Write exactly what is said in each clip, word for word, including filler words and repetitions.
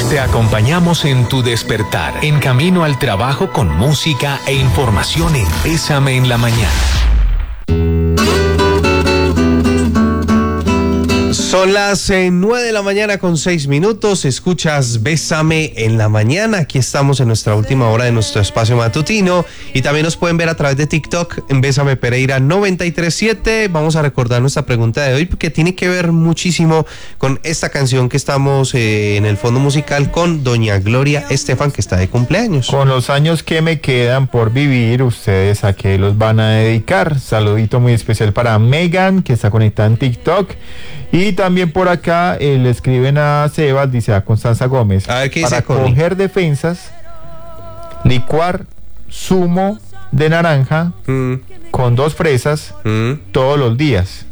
Te acompañamos en tu despertar, en camino al trabajo con música e información en Bésame en la Mañana. Son las eh, nueve de la mañana con seis minutos, escuchas Bésame en la Mañana, aquí estamos en nuestra última hora de nuestro espacio matutino y también nos pueden ver a través de TikTok en Bésame Pereira noventa y tres siete. Vamos a recordar nuestra pregunta de hoy porque tiene que ver muchísimo con esta canción que estamos eh, en el fondo musical con doña Gloria Estefan, que está de cumpleaños. Con los años que me quedan por vivir, ¿ustedes a qué los van a dedicar? Saludito muy especial para Megan, que está conectada en TikTok. Y también por acá eh, le escriben a Sebas, dice a Constanza Gómez. A ver, ¿qué dice para Connie? Coger defensas, licuar zumo de naranja Mm, con dos fresas mm. todos los días.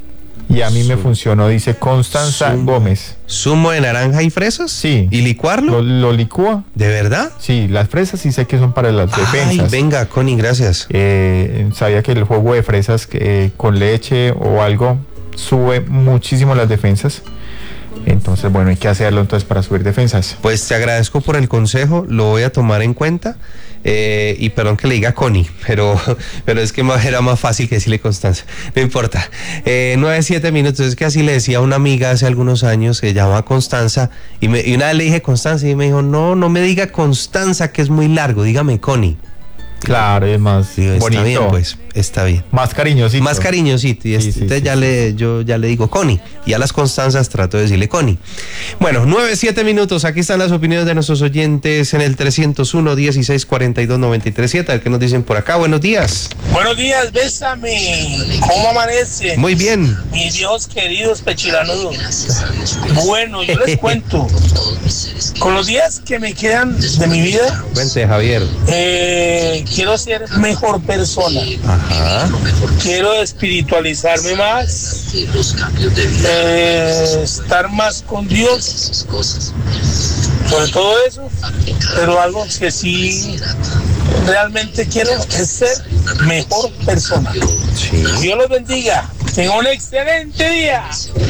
Y a mí me funcionó, dice Constanza Zumo. Gómez. ¿Zumo de naranja y fresas? Sí. ¿Y licuarlo? ¿Lo, lo licúa? ¿De verdad? Sí, las fresas sí sé que son para las defensas. Ay, venga, Connie, gracias. Eh, sabía que el jugo de fresas eh, con leche o algo sube muchísimo las defensas. Entonces, bueno, hay que hacerlo entonces para subir defensas. Pues te agradezco por el consejo, lo voy a tomar en cuenta. Eh, y perdón que le diga Connie, pero, pero es que era más fácil que decirle Constanza. No importa. Eh, nueve, siete minutos, es que así le decía a una amiga hace algunos años, se llama Constanza, y, me, y una vez le dije Constanza y me dijo, no, no me diga Constanza, que es muy largo, dígame Connie. Claro, es más Digo, está bonito. bien, pues, está bien. Más cariñosito. Más cariñosito, y Sí, este, sí, ya sí, le, yo ya le digo Connie, y a las Constanzas trato de decirle Connie. Bueno, nueve, siete minutos, aquí están las opiniones de nuestros oyentes en el trescientos uno, dieciséis cuarenta y dos, noventa y tres siete, a ver qué nos dicen por acá. Buenos días. Buenos días, Bésame. ¿Cómo amanece? Muy bien. Mis Dios queridos pechilanudos. Bueno, yo les cuento. Con los días que me quedan de mi vida, Cuente, Javier. eh, quiero ser mejor persona. Ajá. Quiero espiritualizarme más, eh, estar más con Dios, sobre todo eso, pero algo que sí realmente quiero es ser mejor persona. Sí. Dios los bendiga. Tenga un excelente día.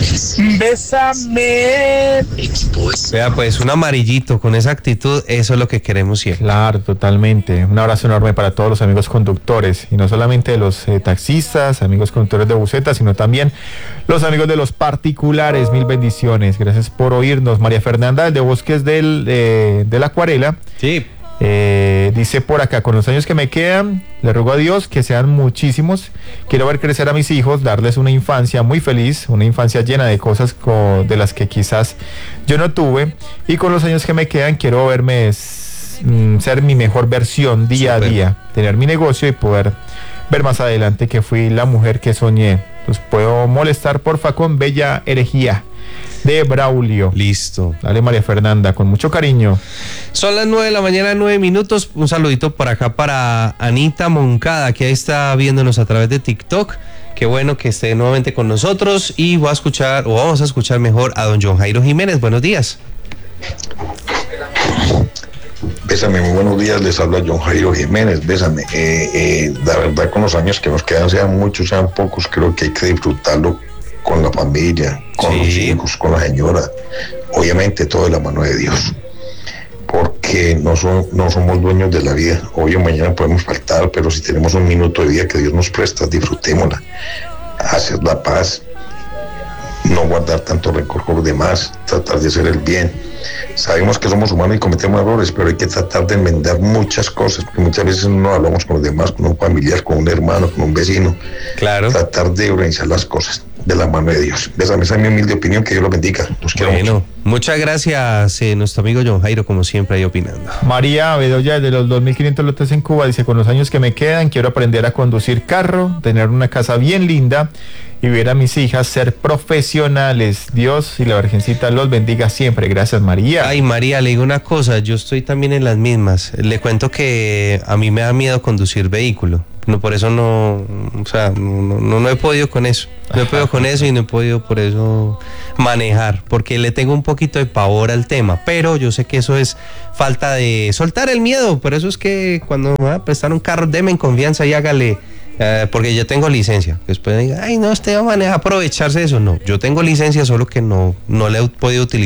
Bésame. Vea, pues un amarillito con esa actitud, eso es lo que queremos siempre. Claro, totalmente. Un abrazo enorme para todos los amigos conductores, y no solamente los eh, taxistas, amigos conductores de busetas, sino también los amigos de los particulares. Mil bendiciones. Gracias por oírnos. María Fernanda de Bosques del, eh, de la Acuarela. Sí. Eh, dice por acá, con los años que me quedan, le ruego a Dios que sean muchísimos. Quiero ver crecer a mis hijos, darles una infancia muy feliz, una infancia llena de cosas co- de las que quizás yo no tuve. Y con los años que me quedan, quiero verme mm, ser mi mejor versión día Super. a día, tener mi negocio y poder ver más adelante que fui la mujer que soñé. Los puedo molestar, porfa, con Bella Herejía de Braulio. Listo. Dale, María Fernanda, con mucho cariño. Son las nueve de la mañana, nueve minutos. Un saludito por acá para Anita Moncada, que ahí está viéndonos a través de TikTok. Qué bueno que esté nuevamente con nosotros. Y voy a escuchar, o vamos a escuchar mejor a don John Jairo Jiménez. Buenos días. Bésame, muy buenos días, les habla John Jairo Jiménez. Bésame, eh, eh, la verdad, con los años que nos quedan, sean muchos, sean pocos, creo que hay que disfrutarlo con la familia, con Sí. los hijos, con la señora, obviamente todo de la mano de Dios, porque no, son, no somos dueños de la vida. Hoy o mañana podemos faltar, pero si tenemos un minuto de vida que Dios nos presta, disfrutémosla, hacer la paz, no guardar tanto rencor con los demás, tratar de hacer el bien. Sabemos que somos humanos y cometemos errores, pero hay que tratar de enmendar muchas cosas, porque muchas veces no hablamos con los demás, con un familiar, con un hermano, con un vecino. Claro. Tratar de organizar las cosas de la mano de Dios. Bésame, esa es mi humilde opinión, que Dios los bendiga. Los quiero Bueno, mucho. muchas gracias, eh, nuestro amigo John Jairo, como siempre, ahí opinando. María Bedoya, de los dos mil quinientos lotes en Cuba, dice: con los años que me quedan, quiero aprender a conducir carro, tener una casa bien linda y ver a mis hijas ser profesionales. Dios y la Virgencita los bendiga siempre. Gracias, María. Ay, María, le digo una cosa, yo estoy también en las mismas. Le cuento que a mí me da miedo conducir vehículo. No, por eso no, o sea, no, no, no he podido con eso. No he podido con eso y no he podido por eso manejar, porque le tengo un poquito de pavor al tema, pero yo sé que eso es falta de soltar el miedo. Por eso es que cuando me va a prestar un carro, deme en confianza y hágale, eh, porque yo tengo licencia. Después diga, ay, no, usted va a manejar, aprovecharse de eso. No, yo tengo licencia, solo que no, no la he podido utilizar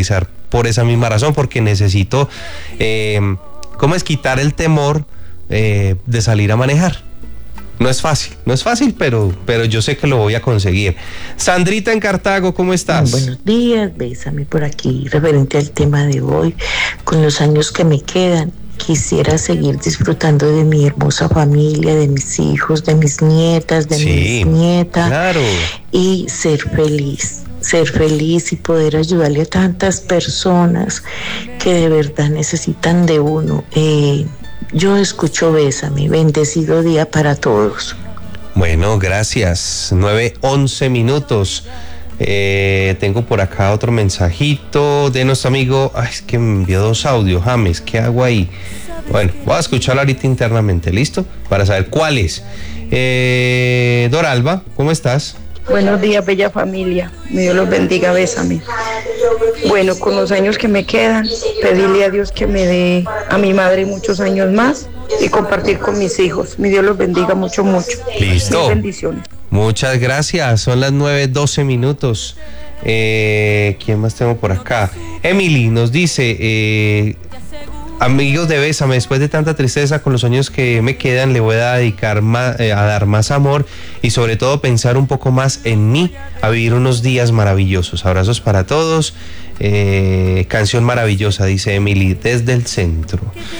por esa misma razón, porque necesito, eh, ¿cómo es? Quitar el temor eh, de salir a manejar. No es fácil, no es fácil, pero, pero yo sé que lo voy a conseguir. Sandrita en Cartago, ¿cómo estás? Buenos días, bésame por aquí, referente al tema de hoy. Con los años que me quedan, quisiera seguir disfrutando de mi hermosa familia, de mis hijos, de mis nietas, de Sí, mis nietas, claro. y ser feliz, ser feliz y poder ayudarle a tantas personas que de verdad necesitan de uno. Eh, yo escucho Bésame, bendecido día para todos. Bueno, gracias. nueve once minutos. Eh, tengo por acá otro mensajito de nuestro amigo. Ay, es que me envió dos audios, James. ¿Qué hago ahí? Bueno, voy a escucharlo ahorita internamente, ¿listo? Para saber cuál es. Eh, Doralba, ¿cómo estás? Buenos días, bella familia. Dios los bendiga, bésame. Bueno, con los años que me quedan, pedirle a Dios que me dé a mi madre muchos años más y compartir con mis hijos. Mi Dios los bendiga mucho, mucho. Listo. Mil bendiciones. Muchas gracias. Son las nueve doce minutos. Eh, ¿Quién más tengo por acá? Emily nos dice... Eh, Amigos de Bésame, después de tanta tristeza, con los años que me quedan, le voy a dedicar más, eh, a dar más amor y sobre todo pensar un poco más en mí, a vivir unos días maravillosos. Abrazos para todos. Eh, canción maravillosa, dice Emily, desde el centro.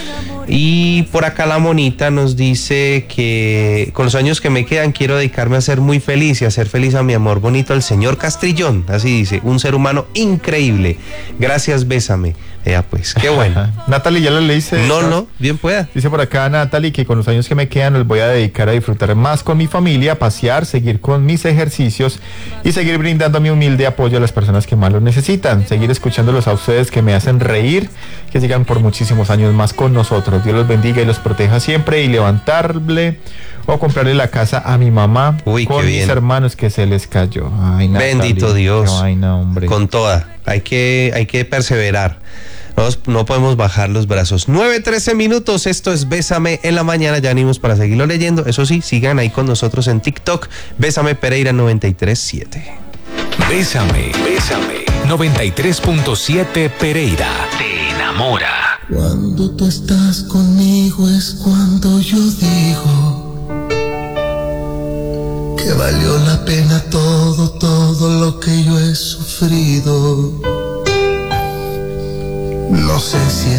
Y por acá la monita nos dice que con los años que me quedan quiero dedicarme a ser muy feliz y a hacer feliz a mi amor bonito, al señor Castrillón. Así dice, un ser humano increíble. Gracias, Bésame. Ya pues, qué bueno. Natalie, ¿ya lo leíste? No, no, bien pueda. Dice por acá Natalie que con los años que me quedan los voy a dedicar a disfrutar más con mi familia, pasear, seguir con mis ejercicios y seguir brindando mi humilde apoyo a las personas que más lo necesitan. Seguir escuchándolos a ustedes que me hacen reír, que sigan por muchísimos años más con nosotros. Dios los bendiga y los proteja siempre y levantarle o comprarle la casa a mi mamá. Uy, con qué bien. mis hermanos que se les cayó. Ay, Natalie, Bendito Dios. qué vaina, hombre. Con toda. Hay que, hay que perseverar. No, no podemos bajar los brazos. nueve trece minutos, esto es Bésame en la mañana, ya venimos para seguirlo leyendo. Eso sí, sigan ahí con nosotros en TikTok, Bésame Pereira noventa y tres punto siete. Bésame, Bésame, noventa y tres punto siete Pereira. Te enamora. Cuando tú estás conmigo es cuando yo digo que valió la pena todo, todo lo que yo he sufrido. No sé si